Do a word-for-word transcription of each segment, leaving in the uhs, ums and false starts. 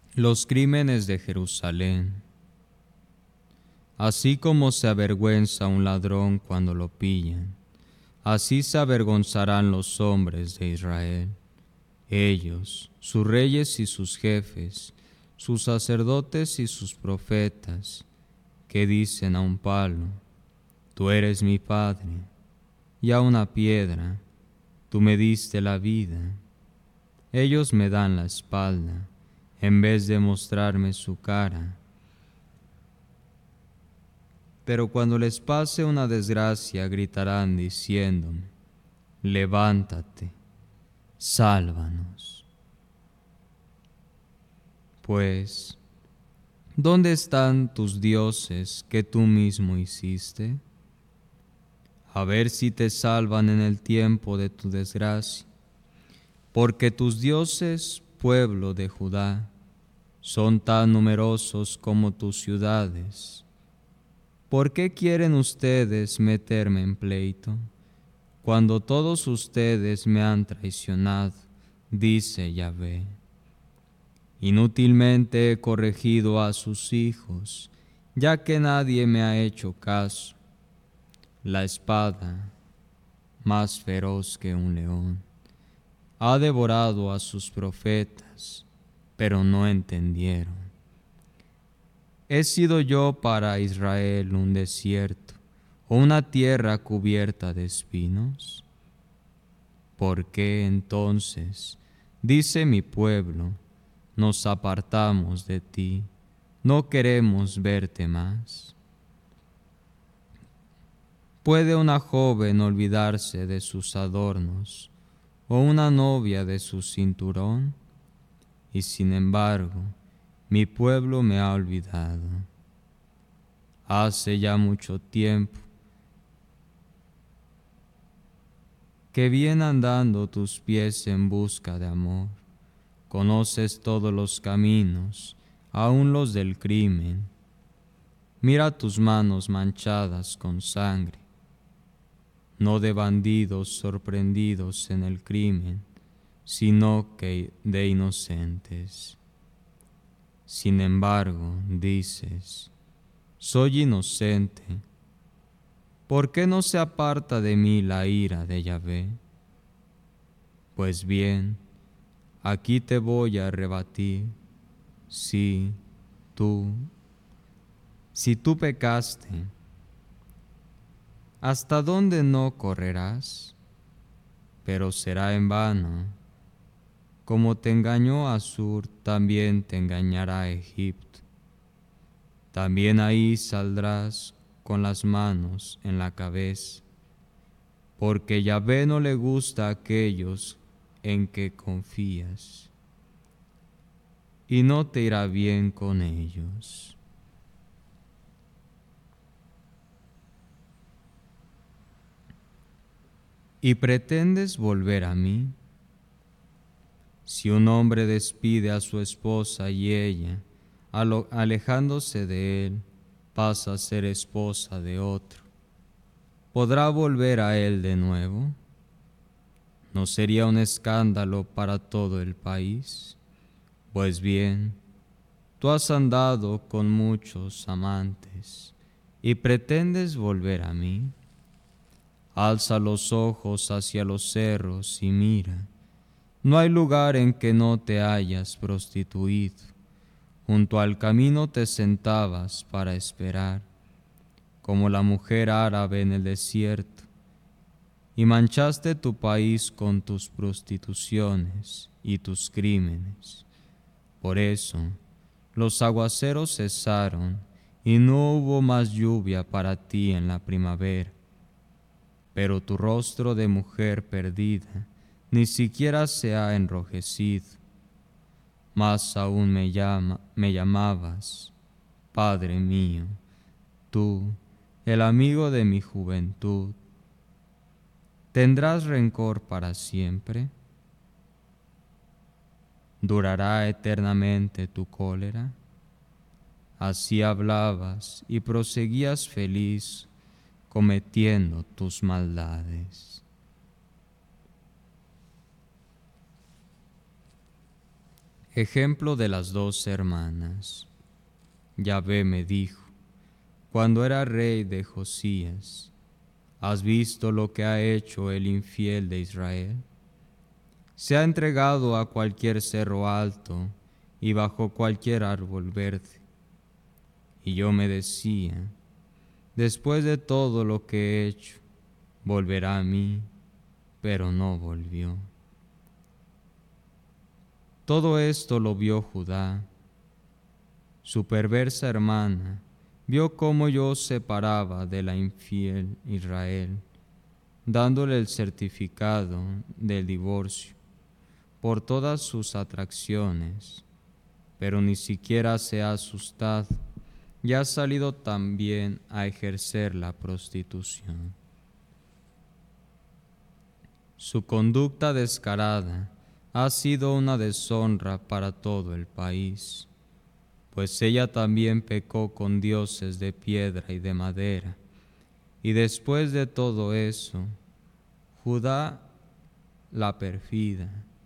Los crímenes de Jerusalén. Así como se avergüenza un ladrón cuando lo pillan, así se avergonzarán los hombres de Israel. Ellos, sus reyes y sus jefes, sus sacerdotes y sus profetas, que dicen a un palo, tú eres mi padre, y a una piedra, tú me diste la vida. Ellos me dan la espalda, en vez de mostrarme su cara. Pero cuando les pase una desgracia, gritarán diciéndome, levántate, sálvanos. Pues, ¿dónde están tus dioses que tú mismo hiciste? A ver si te salvan en el tiempo de tu desgracia. Porque tus dioses, pueblo de Judá, son tan numerosos como tus ciudades. ¿Por qué quieren ustedes meterme en pleito, cuando todos ustedes me han traicionado? Dice Yahvé. Inútilmente he corregido a sus hijos, ya que nadie me ha hecho caso. La espada, más feroz que un león, ha devorado a sus profetas, pero no entendieron. ¿He sido yo para Israel un desierto o una tierra cubierta de espinos? ¿Por qué entonces, dice mi pueblo, nos apartamos de ti, no queremos verte más? ¿Puede una joven olvidarse de sus adornos o una novia de su cinturón? Y sin embargo, mi pueblo me ha olvidado. Hace ya mucho tiempo que vienen andando tus pies en busca de amor. Conoces todos los caminos, aun los del crimen. Mira tus manos manchadas con sangre, no de bandidos sorprendidos en el crimen, sino que de inocentes. Sin embargo, dices, soy inocente. ¿Por qué no se aparta de mí la ira de Yahvé? Pues bien, aquí te voy a rebatir. Sí, tú, si tú pecaste, ¿hasta dónde no correrás? Pero será en vano. Como te engañó Asur, también te engañará Egipto. También ahí saldrás con las manos en la cabeza, porque Yahvé no le gusta a aquellos en que confías, y no te irá bien con ellos. ¿Y pretendes volver a mí? Si un hombre despide a su esposa y ella, alejándose de él, pasa a ser esposa de otro, ¿podrá volver a él de nuevo? ¿No sería un escándalo para todo el país? Pues bien, tú has andado con muchos amantes y pretendes volver a mí. Alza los ojos hacia los cerros y mira. No hay lugar en que no te hayas prostituido. Junto al camino te sentabas para esperar, como la mujer árabe en el desierto, y manchaste tu país con tus prostituciones y tus crímenes. Por eso, los aguaceros cesaron y no hubo más lluvia para ti en la primavera. Pero tu rostro de mujer perdida ni siquiera se ha enrojecido. Más aún me, llama, me llamabas, Padre mío, tú, el amigo de mi juventud. ¿Tendrás rencor para siempre? ¿Durará eternamente tu cólera? Así hablabas y proseguías feliz, cometiendo tus maldades. Ejemplo de las dos hermanas. Yahvé me dijo, cuando era rey de Josías, ¿has visto lo que ha hecho el infiel de Israel? Se ha entregado a cualquier cerro alto y bajo cualquier árbol verde. Y yo me decía, después de todo lo que he hecho, volverá a mí, pero no volvió. Todo esto lo vio Judá. Su perversa hermana vio cómo yo separaba de la infiel Israel, dándole el certificado del divorcio por todas sus atracciones, pero ni siquiera se ha asustado y ha salido también a ejercer la prostitución. Su conducta descarada ha sido una deshonra para todo el país, pues ella también pecó con dioses de piedra y de madera. Y después de todo eso, Judá, la perfida,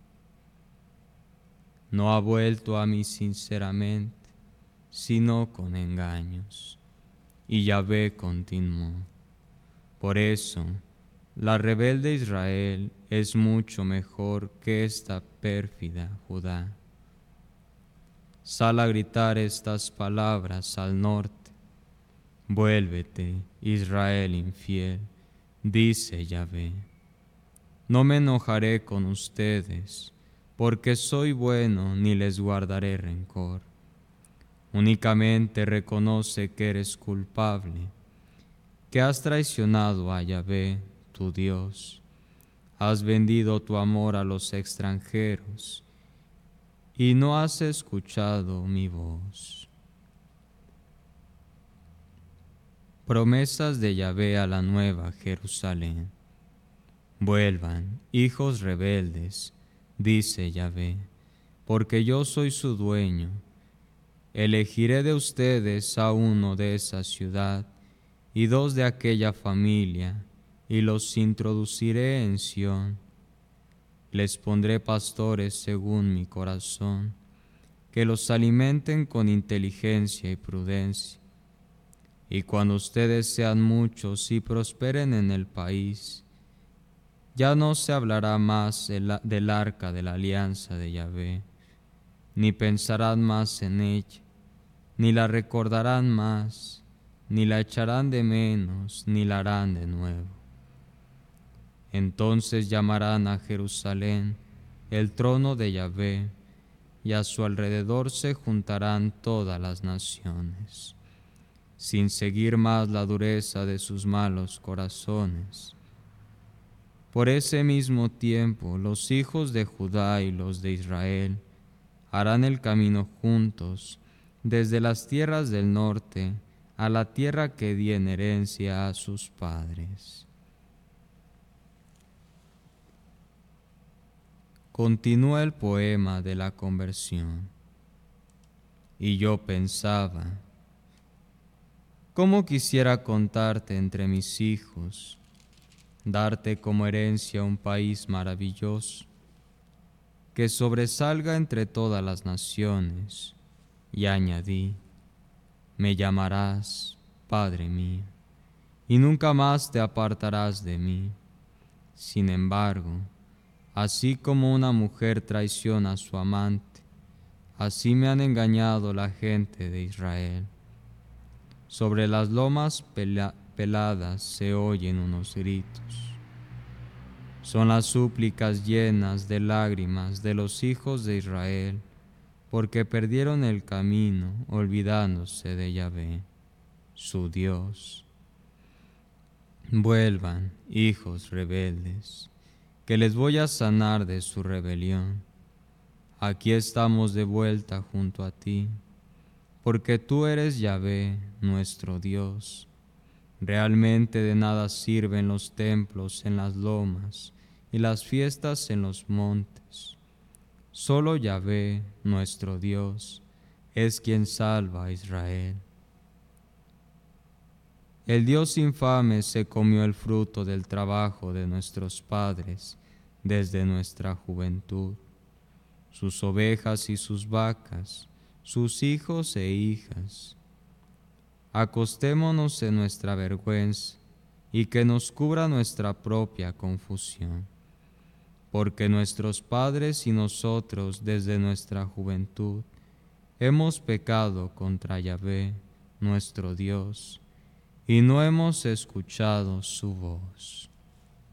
no ha vuelto a mí sinceramente, sino con engaños. Y Yahvé continuó. Por eso, la rebelde Israel es mucho mejor que esta pérfida Judá. Sal a gritar estas palabras al norte. Vuélvete, Israel infiel, dice Yahvé. No me enojaré con ustedes, porque soy bueno ni les guardaré rencor. Únicamente reconoce que eres culpable, que has traicionado a Yahvé, tu Dios. Has vendido tu amor a los extranjeros y no has escuchado mi voz. Promesas de Yahvé a la nueva Jerusalén. Vuelvan, hijos rebeldes, dice Yahvé, porque yo soy su dueño. Elegiré de ustedes a uno de esa ciudad y dos de aquella familia, y los introduciré en Sión. Les pondré pastores según mi corazón, que los alimenten con inteligencia y prudencia. Y cuando ustedes sean muchos y prosperen en el país, ya no se hablará más del arca de la alianza de Yahvé, ni pensarán más en ella, ni la recordarán más, ni la echarán de menos, ni la harán de nuevo. Entonces llamarán a Jerusalén el trono de Yahvé, y a su alrededor se juntarán todas las naciones, sin seguir más la dureza de sus malos corazones. Por ese mismo tiempo, los hijos de Judá y los de Israel harán el camino juntos, desde las tierras del norte a la tierra que di en herencia a sus padres. Continúa el poema de la conversión. Y yo pensaba, ¿cómo quisiera contarte entre mis hijos, darte como herencia un país maravilloso, que sobresalga entre todas las naciones? Y añadí, me llamarás Padre mío, y nunca más te apartarás de mí. Sin embargo, así como una mujer traiciona a su amante, así me han engañado la gente de Israel. Sobre las lomas pela- peladas se oyen unos gritos. Son las súplicas llenas de lágrimas de los hijos de Israel, porque perdieron el camino olvidándose de Yahvé, su Dios. Vuelvan, hijos rebeldes, que les voy a sanar de su rebelión. Aquí estamos de vuelta junto a ti, porque tú eres Yahvé, nuestro Dios. Realmente de nada sirven los templos en las lomas y las fiestas en los montes. Solo Yahvé, nuestro Dios, es quien salva a Israel. El Dios infame se comió el fruto del trabajo de nuestros padres desde nuestra juventud. sus ovejas y sus vacas, sus hijos e hijas. Acostémonos en nuestra vergüenza y que nos cubra nuestra propia confusión, porque nuestros padres y nosotros desde nuestra juventud hemos pecado contra Yahvé, nuestro Dios, y no hemos escuchado su voz.